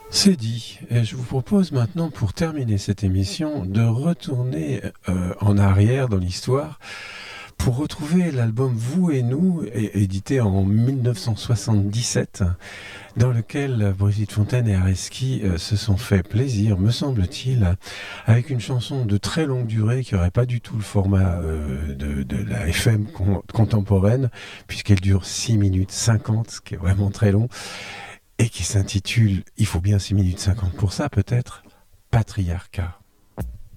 C'est dit. Et je vous propose maintenant, pour terminer cette émission, de retourner en arrière dans l'histoire pour retrouver l'album Vous et nous, édité en 1977, dans lequel Brigitte Fontaine et Areski se sont fait plaisir, me semble-t-il, avec une chanson de très longue durée qui n'aurait pas du tout le format de la FM contemporaine, puisqu'elle dure 6 minutes 50, ce qui est vraiment très long, et qui s'intitule, il faut bien 6 minutes 50 pour ça peut-être, Patriarcat.